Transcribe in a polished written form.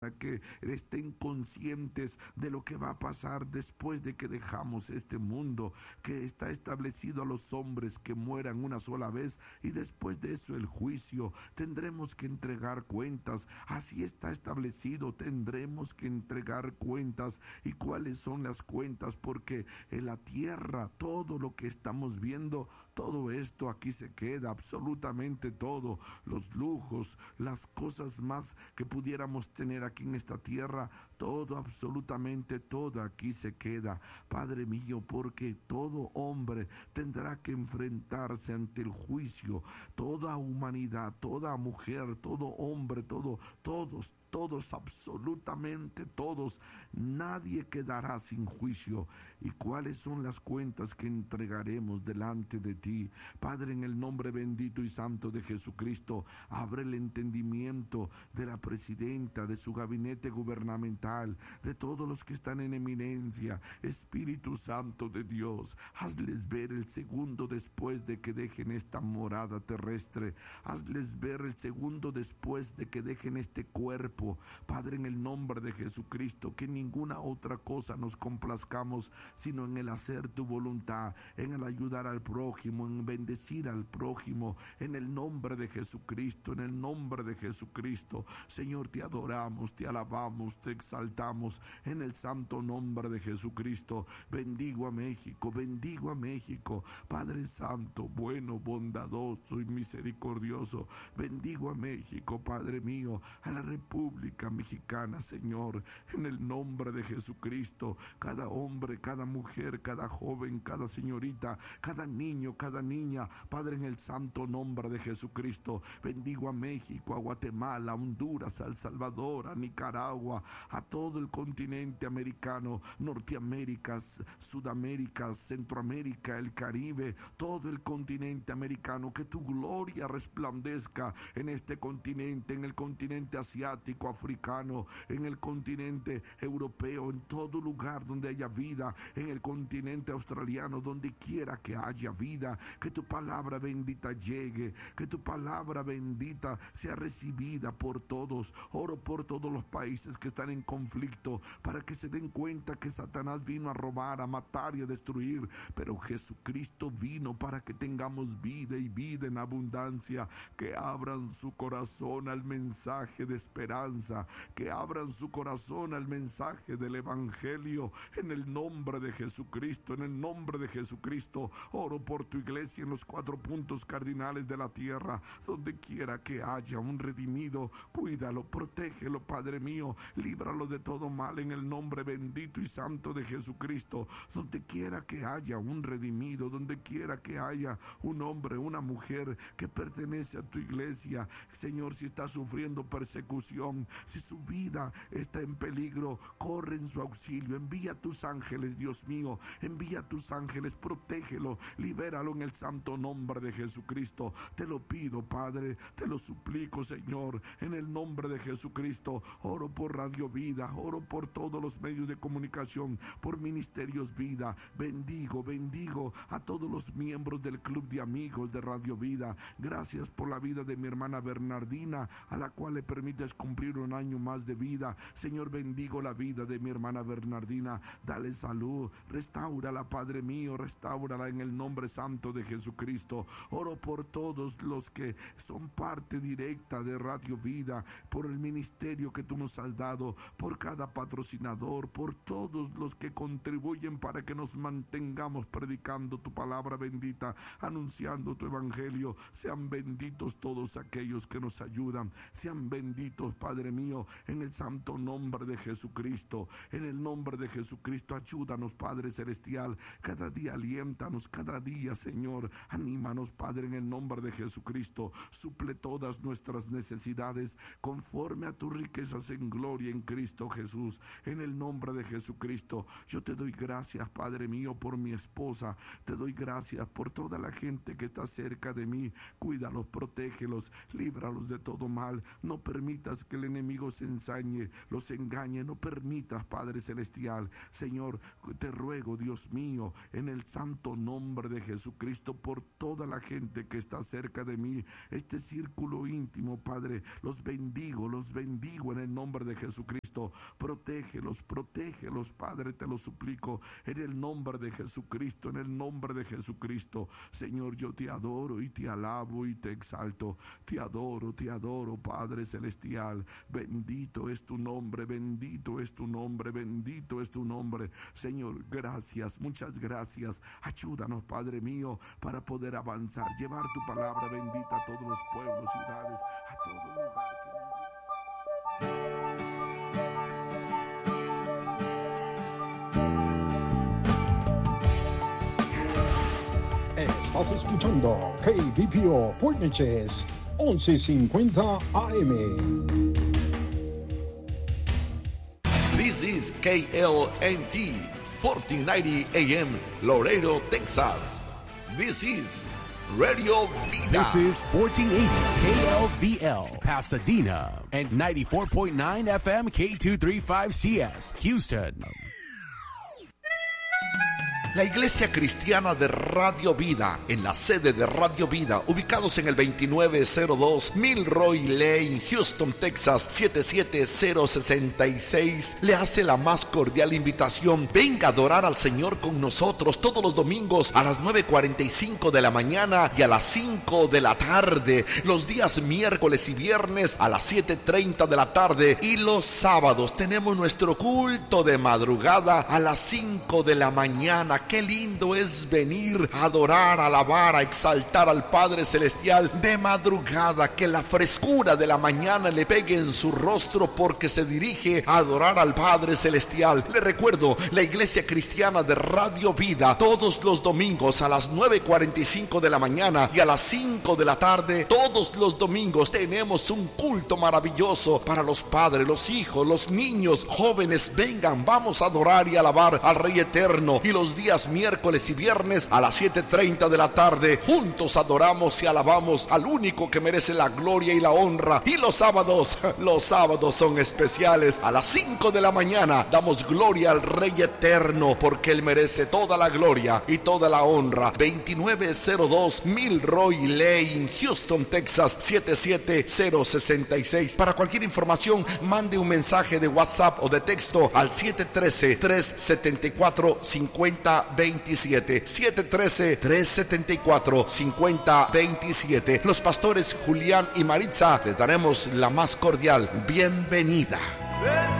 que estén conscientes de lo que va a pasar después de que dejamos este mundo, que está establecido a los hombres que mueran una sola vez y después de eso el juicio. Tendremos que entregar cuentas, así está establecido, tendremos que entregar cuentas. ¿Y cuáles son las cuentas? Porque en la tierra todo lo que estamos viendo, todo esto aquí se queda, absolutamente todo, los lujos, las cosas más que pudiéramos tener aquí en esta tierra, todo, absolutamente todo aquí se queda, Padre mío, porque todo hombre tendrá que enfrentarse ante el juicio, toda humanidad, toda mujer, todo hombre, todos, absolutamente todos, nadie quedará sin juicio. ¿Y cuáles son las cuentas que entregaremos delante de ti? Padre, en el nombre bendito y santo de Jesucristo, abre el entendimiento de la presidenta, de su gabinete gubernamental, de todos los que están en eminencia. Espíritu Santo de Dios, hazles ver el segundo después de que dejen esta morada terrestre, hazles ver el segundo después de que dejen este cuerpo. Padre, en el nombre de Jesucristo, que ninguna otra cosa nos complazcamos, sino en el hacer tu voluntad, en el ayudar al prójimo, en bendecir al prójimo, en el nombre de Jesucristo, en el nombre de Jesucristo. Señor, te adoramos, te alabamos, te exaltamos, en el santo nombre de Jesucristo. Bendigo a México, Padre Santo, bueno, bondadoso y misericordioso. Bendigo a México, Padre mío, a la República Mexicana, Señor, en el nombre de Jesucristo. Cada hombre, cada mujer, cada joven, cada señorita, cada niño, cada niña, Padre, en el santo nombre de Jesucristo. Bendigo a México, a Guatemala, a Honduras, a El Salvador, a Nicaragua, a todo el continente americano, Norteamérica, Sudamérica, Centroamérica, el Caribe, todo el continente americano. Que tu gloria resplandezca en este continente, en el continente asiático, africano, en el continente europeo, en todo lugar donde haya vida, en el continente australiano, donde quiera que haya vida. Que tu palabra bendita llegue, que tu palabra bendita sea recibida por todos. Oro por todos los países que están en conflicto, para que se den cuenta que Satanás vino a robar, a matar y a destruir, pero Jesucristo vino para que tengamos vida y vida en abundancia. Que abran su corazón al mensaje de esperanza, que abran su corazón al mensaje del Evangelio, en el nombre de Jesucristo, en el nombre de Jesucristo. Oro por tu iglesia en los 4 puntos cardinales de la tierra, donde quiera que haya un redimido, cuídalo, protégelo, Padre mío, líbralo de todo mal, en el nombre bendito y santo de Jesucristo. Donde quiera que haya un redimido, donde quiera que haya un hombre, una mujer que pertenece a tu iglesia, Señor, si está sufriendo persecución, si su vida está en peligro, corre en su auxilio, envía tus ángeles, Dios mío, envía tus ángeles, protégelo, libéralo en el santo nombre de Jesucristo. Te lo pido, Padre, te lo suplico, Señor, en el nombre de Jesucristo. Oro por Radio Vida, oro por todos los medios de comunicación, por Ministerios Vida. Bendigo a todos los miembros del Club de Amigos de Radio Vida. Gracias por la vida de mi hermana Bernardina, a la cual le permites cumplir un año más de vida. Señor, bendigo la vida de mi hermana Bernardina. Dale salud, restáurala, Padre mío, restáurala en el nombre santo de Jesucristo. Oro por todos los que son parte directa de Radio Vida, por el ministerio que tú nos has dado, por cada patrocinador, por todos los que contribuyen para que nos mantengamos predicando tu palabra bendita, anunciando tu evangelio. Sean benditos todos aquellos que nos ayudan, sean benditos, Padre mío, en el santo nombre de Jesucristo. En el nombre de Jesucristo, ayúdanos, Padre celestial, cada día aliéntanos, cada día, Señor, anímanos, Padre, en el nombre de Jesucristo. Suple todas nuestras necesidades conforme a tus riquezas en gloria en Cristo Jesús. En el nombre de Jesucristo, yo te doy gracias, Padre mío, por mi esposa. Te doy gracias por toda la gente que está cerca de mí. Cuídalos, protégelos, líbralos de todo mal. No permitas que el enemigo se ensañe, los engañe. No permitas, Padre celestial. Señor, te ruego, Dios mío, en el santo nombre de Jesucristo, por toda la gente que está cerca de mí, este círculo íntimo, Padre, los bendigo en el nombre de Jesucristo. Protégelos, Padre, te lo suplico, en el nombre de Jesucristo, en el nombre de Jesucristo. Señor, yo te adoro y te alabo y te exalto. Te adoro, Padre celestial. Bendito es tu nombre, bendito es tu nombre, bendito es tu nombre. Señor, gracias, muchas gracias. Ayúdanos, Padre mío, para poder avanzar, llevar tu palabra bendita a todos los pueblos, ciudades, a todo lugar que... Estás escuchando KBPO Port Neches 1150 AM. This is KLNT 1490 AM, Laredo, Texas. This is Radio Vida. This is 1480 KLVL, Pasadena, and 94.9 FM K235CS, Houston. La Iglesia Cristiana de Radio Vida, en la sede de Radio Vida, ubicados en el 2902 Milroy Lane, Houston, Texas, 77066, le hace la más cordial invitación. Venga a adorar al Señor con nosotros todos los domingos a las 9:45 de la mañana y a las 5 de la tarde, los días miércoles y viernes a las 7:30 de la tarde, y los sábados tenemos nuestro culto de madrugada a las 5 de la mañana. Qué lindo es venir a adorar, a alabar, a exaltar al Padre Celestial de madrugada. Que la frescura de la mañana le pegue en su rostro, porque se dirige a adorar al Padre Celestial. Le recuerdo, la Iglesia Cristiana de Radio Vida, todos los domingos a las 9:45 de la mañana y a las 5 de la tarde, todos los domingos tenemos un culto maravilloso para los padres, los hijos, los niños, jóvenes. Vengan, vamos a adorar y alabar al Rey Eterno. Y los días miércoles y viernes a las 7:30 de la tarde, juntos adoramos y alabamos al único que merece la gloria y la honra. Y los sábados son especiales. A las 5 de la mañana damos gloria al Rey Eterno, porque Él merece toda la gloria y toda la honra. 2902 Milroy Lane, Houston, Texas, 77066. Para cualquier información, mande un mensaje de WhatsApp o de texto al 713-374-5027. 713-374-5027. Los pastores Julián y Maritza les daremos la más cordial bienvenida.